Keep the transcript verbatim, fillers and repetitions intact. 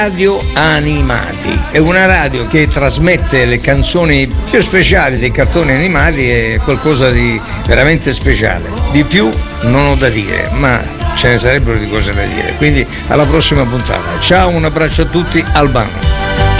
Radio Animati, è una radio che trasmette le canzoni più speciali dei cartoni animati, è qualcosa di veramente speciale. Di più non ho da dire, ma ce ne sarebbero di cose da dire, quindi alla prossima puntata. Ciao, un abbraccio a tutti, Albano.